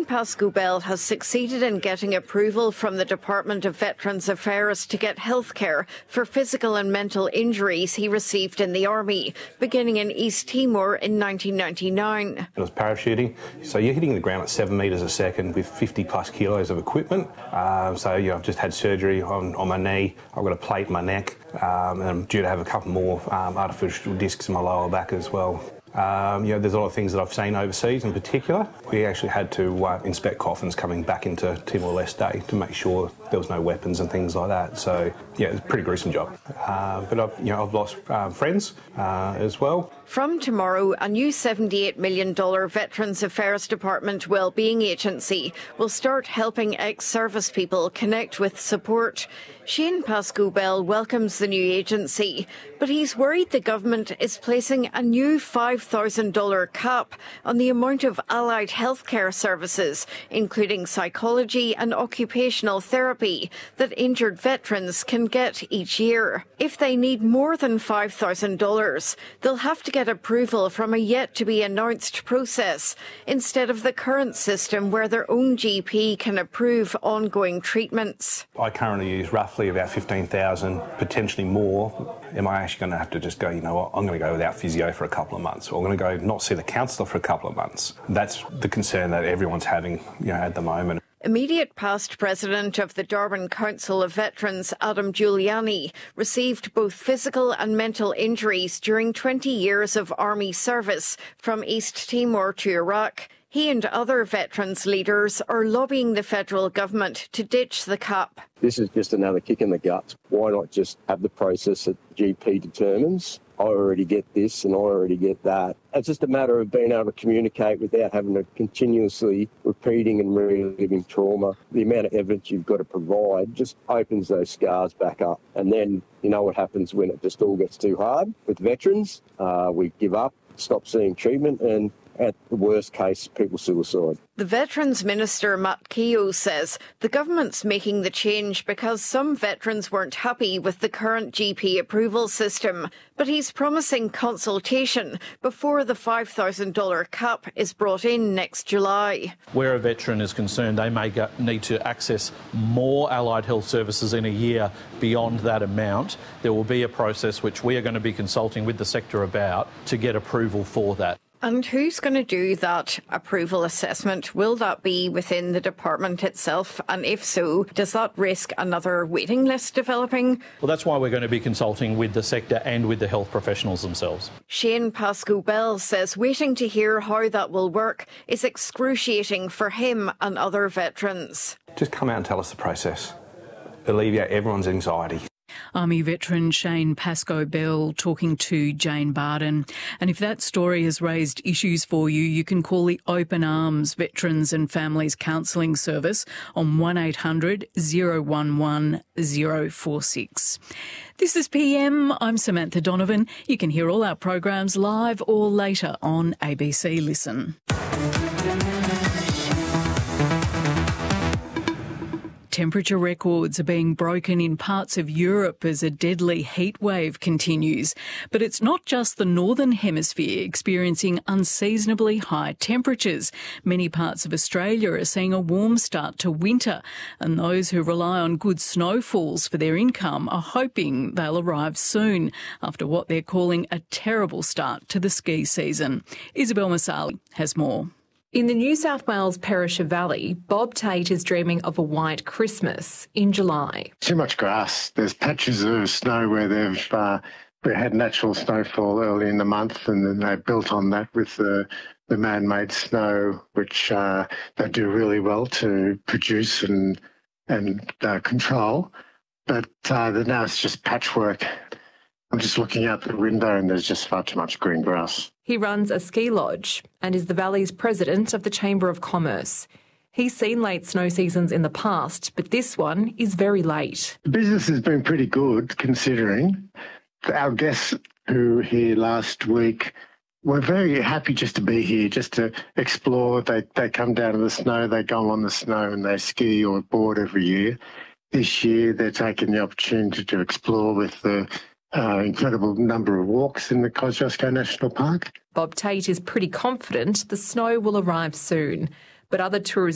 Pascoe-Bell has succeeded in getting approval from the Department of Veterans Affairs to get healthcare for physical and mental injuries he received in the Army, beginning in East Timor in 1999. It was parachuting, so you're hitting the ground at 7 metres a second with 50 plus kilos of equipment. I've just had surgery on my knee, I've got a plate in my neck, and I'm due to have a couple more artificial discs in my lower back as well. There's a lot of things that I've seen overseas in particular. We actually had to inspect coffins coming back into Timor-Leste to make sure there was no weapons and things like that. So, yeah, it's a pretty gruesome job. But I've lost friends as well. From tomorrow, a new $78 million Veterans Affairs Department Wellbeing Agency will start helping ex-service people connect with support. Shane Pascoe-Bell welcomes the new agency, but he's worried the government is placing a new $5,000 cap on the amount of allied healthcare services, including psychology and occupational therapy, that injured veterans can get each year. If they need more than $5,000, they'll have to get approval from a yet-to-be-announced process, instead of the current system where their own GP can approve ongoing treatments. I currently use roughly about 15,000, potentially more. Am I actually going to have to just go, you know what, I'm going to go without physio for a couple of months, or I'm going to go not see the counsellor for a couple of months? That's the concern that everyone's having, at the moment. Immediate past president of the Darwin Council of Veterans, Adam Giuliani, received both physical and mental injuries during 20 years of army service from East Timor to Iraq. He and other veterans leaders are lobbying the federal government to ditch the cap. This is just another kick in the guts. Why not just have the process that GP determines? I already get this and I already get that. It's just a matter of being able to communicate without having to continuously repeating and reliving trauma. The amount of evidence you've got to provide just opens those scars back up. And then you know what happens when it just all gets too hard. With veterans, we give up, stop seeing treatment, and at the worst case, people suicide. The Veterans Minister, Matt Keogh, says the government's making the change because some veterans weren't happy with the current GP approval system, but he's promising consultation before the $5,000 cap is brought in next July. Where a veteran is concerned, they may need to access more allied health services in a year beyond that amount. There will be a process which we are going to be consulting with the sector about to get approval for that. And who's going to do that approval assessment? Will that be within the department itself? And if so, does that risk another waiting list developing? Well, that's why we're going to be consulting with the sector and with the health professionals themselves. Shane Pascoe-Bell says waiting to hear how that will work is excruciating for him and other veterans. Just come out and tell us the process. Alleviate everyone's anxiety. Army veteran Shane Pascoe-Bell talking to Jane Barden. And if that story has raised issues for you, you can call the Open Arms Veterans and Families Counselling Service on 1800 011 046. This is PM. I'm Samantha Donovan. You can hear all our programs live or later on ABC Listen. Temperature records are being broken in parts of Europe as a deadly heat wave continues. But it's not just the Northern Hemisphere experiencing unseasonably high temperatures. Many parts of Australia are seeing a warm start to winter, and those who rely on good snowfalls for their income are hoping they'll arrive soon after what they're calling a terrible start to the ski season. Isabel Masali has more. In the New South Wales Perisher Valley, Bob Tate is dreaming of a white Christmas in July. Too much grass. There's patches of snow where they've had natural snowfall early in the month, and then they built on that with the man-made snow, which they do really well to produce and control. But now it's just patchwork. I'm just looking out the window and there's just far too much green grass. He runs a ski lodge and is the Valley's president of the Chamber of Commerce. He's seen late snow seasons in the past, but this one is very late. The business has been pretty good considering. Our guests who were here last week were very happy just to be here, just to explore. They come down to the snow, they go on the snow and they ski or board every year. This year they're taking the opportunity to explore with the incredible number of walks in the Kosciuszko National Park. Bob Tate is pretty confident the snow will arrive soon, but other tourism